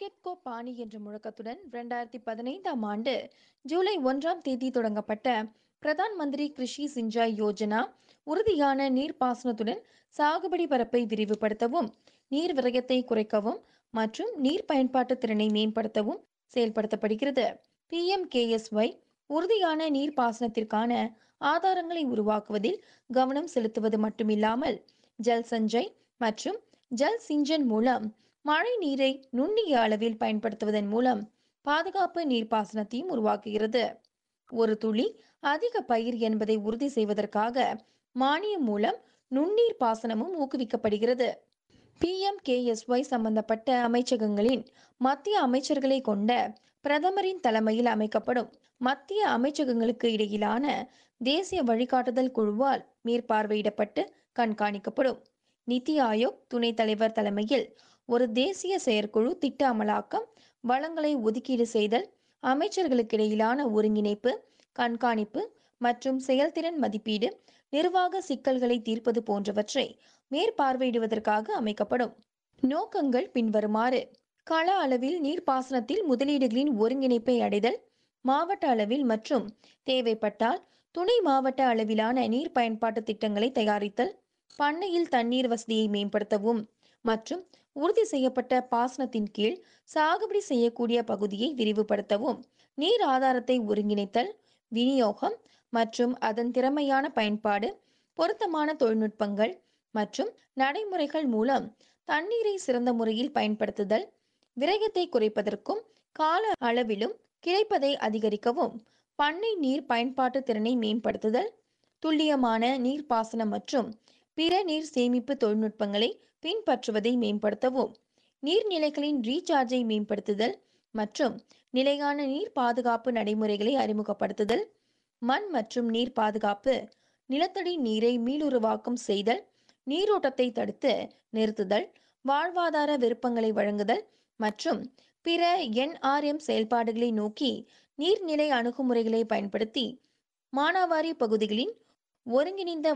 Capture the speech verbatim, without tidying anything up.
பாக்கெட்கோ பாணி என்ற முழக்கத்துடன் இரண்டாயிரத்தி பதினைந்தாம் ஆண்டு ஜூலை ஒன்றாம் தேதி தொடங்கப்பட்ட பிரதான் மந்திரி கிருஷி சிஞ்சாய் யோஜனா உறுதியான நீர்ப்பாசனத்துடன் சாகுபடி பரப்பை விரிவுபடுத்தவும், நீர் விரயத்தை குறைக்கவும் மற்றும் நீர் பயன்பாட்டு திறனை மேம்படுத்தவும் செயல்படுத்தப்படுகிறது. B M K S Y உறுதியான நீர்ப்பாசனத்திற்கான ஆதாரங்களை உருவாக்குவதில் கவனம் செலுத்துவது மட்டுமில்லாமல், ஜல் சஞ்சய் மற்றும் ஜல் சிஞ்சன் மூலம் மழை நீரை நுண்ணிய அளவில் பயன்படுத்துவதன் மூலம் பாதுகாப்பு நீர்ப்பாசனத்தையும் உருவாக்குகிறது. ஒரு துளி அதிக பயிர் என்பதை உறுதி செய்வதற்காக மானியம் மூலம் நுண்ணீர் பாசனமும் ஊக்குவிக்கப்படுகிறது. B M K S Y சம்பந்தப்பட்ட அமைச்சகங்களின் மத்திய அமைச்சர்களை கொண்ட பிரதமரின் தலைமையில் அமைக்கப்படும் மத்திய அமைச்சகங்களுக்கு இடையிலான தேசிய வழிகாட்டுதல் குழுவால் மேற்பார்வையிடப்பட்டு கண்காணிக்கப்படும். நிதி ஆயோக் துணைத் தலைவர் தலைமையில் ஒரு தேசிய செயற்குழு திட்ட அமலாக்கம், வளங்களை ஒதுக்கீடு செய்தல், அமைச்சர்களுக்கிடையிலான ஒருங்கிணைப்பு, கண்காணிப்பு மற்றும் செயல்திறன் மதிப்பீடு, நிர்வாக சிக்கல்களை தீர்ப்பது போன்றவற்றை மேற்பார்வையிடுவதற்காக அமைக்கப்படும். நோக்கங்கள் பின்வருமாறு: கள அளவில் நீர்ப்பாசனத்தில் முதலீடுகளின் ஒருங்கிணைப்பை அடைதல், மாவட்ட அளவில் மற்றும் தேவைப்பட்டால் துணை மாவட்ட அளவிலான நீர் பயன்பாட்டு திட்டங்களை தயாரித்தல், பண்ணையில் தண்ணீர் வசதியை மேம்படுத்தவும் மற்றும் உறுதி செய்யப்பட்ட பாசனத்தின் கீழ் சாகுபடி செய்யக்கூடிய பகுதியை விரிவுபடுத்தவும், நீர் ஆதாரத்தை ஒருங்கிணைத்தல், விநியோகம் மற்றும் அதன் திறமையான பயன்பாடு, பொருத்தமான தொழில்நுட்பங்கள் மற்றும் நடைமுறைகள் மூலம் தண்ணீரை சிறந்த முறையில் பயன்படுத்துதல், விரயத்தை குறைப்பதற்கும் கால அளவிலும் கிடைப்பதை அதிகரிக்கவும், பண்ணை நீர் பயன்பாட்டு திறனை மேம்படுத்துதல், துல்லியமான நீர்ப்பாசனம் மற்றும் பிற நீர் சேமிப்பு தொழில்நுட்பங்களை பின்பற்றுவதை மேம்படுத்தவும், நீர்நிலைகளின் ரீசார்ஜை மேம்படுத்துதல் மற்றும் நிலையான நீர் பாதுகாப்பு நடைமுறைகளை அறிமுகப்படுத்துதல், மண் மற்றும் நீர் பாதுகாப்பு, நிலத்தடி நீரை மீளுருவாக்கம் செய்தல், நீரோட்டத்தை தடுத்து நிறுத்துதல், வாழ்வாதார விருப்பங்களை வழங்குதல் மற்றும் பிற என் ஆர் எம் செயல்பாடுகளை நோக்கி நீர்நிலை அணுகுமுறைகளை பயன்படுத்தி மானாவாரி பகுதிகளின் ஒருங்கிணைந்த